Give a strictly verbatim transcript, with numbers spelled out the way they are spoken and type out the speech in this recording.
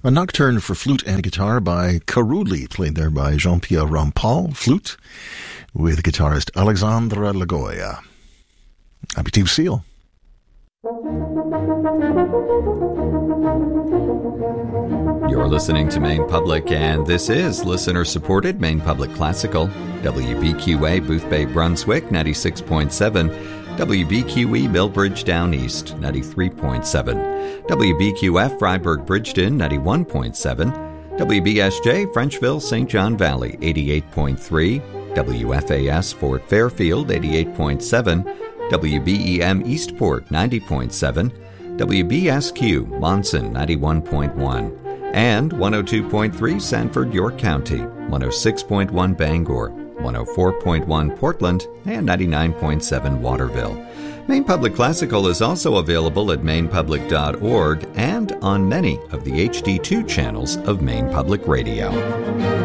A nocturne for flute and guitar by Karuli, played there by Jean-Pierre Rampal, flute, with guitarist Alexandra Lagoya. Aperitif Seal. You're listening to Maine Public, and this is listener-supported Maine Public Classical. W B Q A Boothbay, Brunswick, ninety-six point seven. W B Q E Millbridge Down East, ninety-three point seven. W B Q F Freiburg Bridgeton, ninety-one point seven. W B S J Frenchville Saint John Valley, eighty-eight point three. W F A S Fort Fairfield, eighty-eight point seven. W B E M Eastport, ninety point seven. W B S Q Monson, ninety-one point one. And one oh two point three Sanford, York County, one oh six point one Bangor, one oh four point one Portland, and ninety-nine point seven Waterville. Maine Public Classical is also available at maine public dot org and on many of the H D two channels of Maine Public Radio.